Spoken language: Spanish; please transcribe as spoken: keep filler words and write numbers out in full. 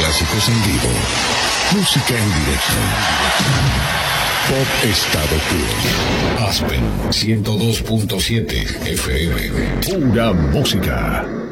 clásicos en vivo. Música en directo. Pop Estado Puro. Aspen ciento dos punto siete F M. Pura música.